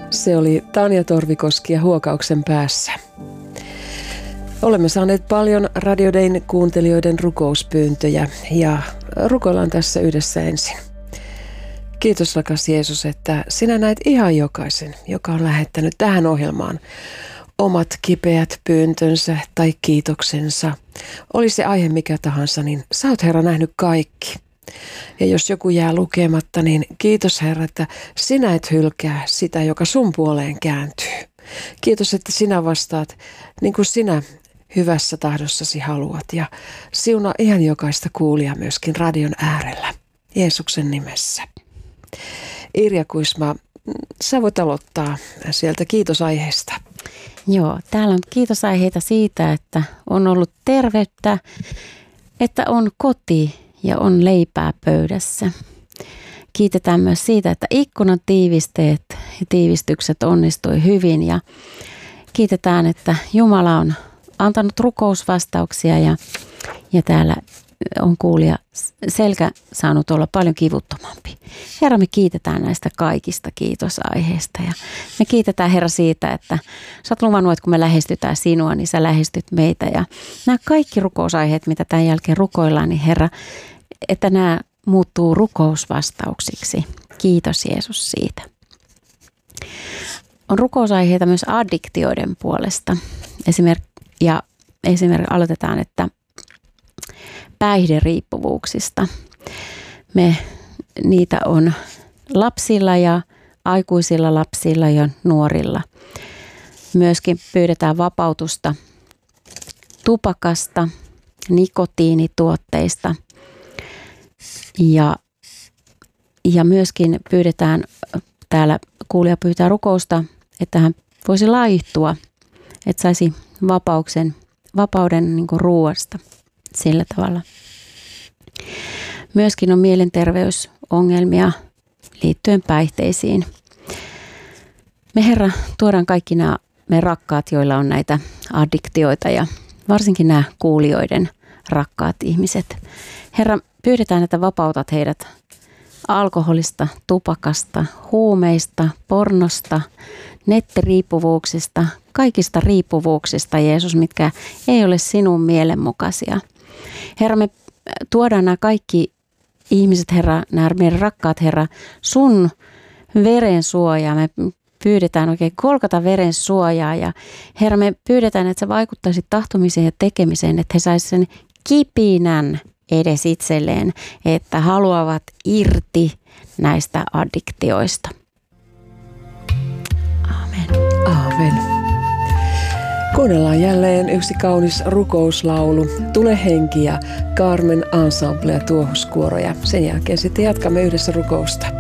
Se oli Tanja Torvikoski ja Huokauksen päässä. Olemme saaneet paljon Radio Dayn kuuntelijoiden rukouspyyntöjä ja rukoillaan tässä yhdessä ensin. Kiitos rakas Jeesus, että sinä näet ihan jokaisen, joka on lähettänyt tähän ohjelmaan omat kipeät pyyntönsä tai kiitoksensa. Oli se aihe mikä tahansa, niin sä oot Herra nähnyt kaikki. Ja jos joku jää lukematta, niin kiitos Herra, että sinä et hylkää sitä, joka sun puoleen kääntyy. Kiitos, että sinä vastaat niin kuin sinä hyvässä tahdossasi haluat. Ja siunaa ihan jokaista kuulijaa myöskin radion äärellä. Jeesuksen nimessä. Irja Kuisma, sä voit aloittaa sieltä kiitosaiheesta. Joo, täällä on kiitosaiheita siitä, että on ollut terveyttä, että on koti ja on leipää pöydässä. Kiitetään myös siitä, että ikkunan tiivisteet ja tiivistykset onnistui hyvin ja kiitetään, että Jumala on antanut rukousvastauksia ja täällä on kuulija selkä saanut olla paljon kivuttomampi. Herra, me kiitetään näistä kaikista kiitosaiheista ja me kiitetään Herra siitä, että sä oot luvannut, että kun me lähestytään sinua, niin sä lähestyt meitä ja nämä kaikki rukousaiheet, mitä tämän jälkeen rukoillaan, niin Herra, että nämä muuttuu rukousvastauksiksi. Kiitos Jeesus siitä. On rukousaiheita myös addiktioiden puolesta. Esimerkiksi aloitetaan, että päihderiippuvuuksista. Niitä on lapsilla ja aikuisilla lapsilla ja nuorilla. Myöskin pyydetään vapautusta tupakasta, nikotiinituotteista ja myöskin pyydetään, täällä kuulija pyytää rukousta, että hän voisi laihtua, että saisi vapauden niin kuin ruoasta sillä tavalla. Myöskin on mielenterveysongelmia liittyen päihteisiin. Me Herra tuodaan kaikki nämä me rakkaat, joilla on näitä addiktioita ja varsinkin nämä kuulijoiden rakkaat ihmiset. Herra, pyydetään, että vapautat heidät alkoholista, tupakasta, huumeista, pornosta, nettiriippuvuuksista, kaikista riippuvuuksista, Jeesus, mitkä ei ole sinun mielenmukaisia. Herra, me tuodaan nämä kaikki ihmiset, Herra, nämä meidän rakkaat, Herra, sun veren suojaa. Me pyydetään oikein kolkata veren suojaa ja Herra, me pyydetään, että sä vaikuttaisit tahtomiseen ja tekemiseen, että he saisivat sen kipinän edes itselleen, että haluavat irti näistä addiktioista. Amen. Aamen. Kuunnellaan jälleen yksi kaunis rukouslaulu, Tule henki ja Carmen Ensemble ja tuohuskuoro ja sen jälkeen sitten jatkamme yhdessä rukousta.